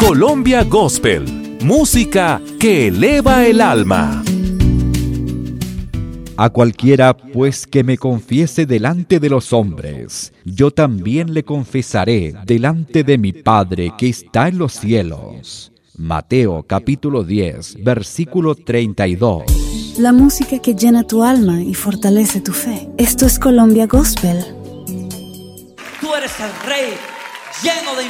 Colombia Gospel, música que eleva el alma. A cualquiera, pues, que me confiese delante de los hombres, yo también le confesaré delante de mi Padre que está en los cielos. Mateo capítulo 10, versículo 32. La música que llena tu alma y fortalece tu fe. Esto es Colombia Gospel. Tú eres el Rey lleno de